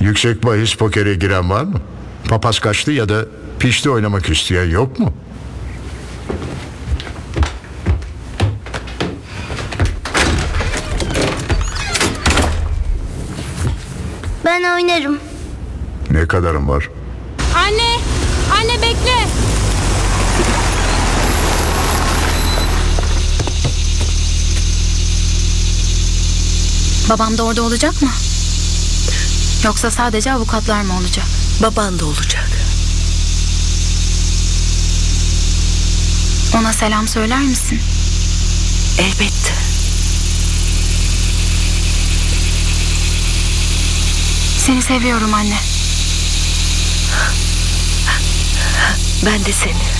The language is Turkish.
Yüksek bahis pokere giren var mı? Papaz kaçtı ya da pişti oynamak isteyen yok mu? Ben oynarım. Ne kadarım var? Anne! Anne bekle! Babam da orada olacak mı? Yoksa sadece avukatlar mı olacak? Baban da olacak. Ona selam söyler misin? Elbette. Seni seviyorum anne. Ben de seni.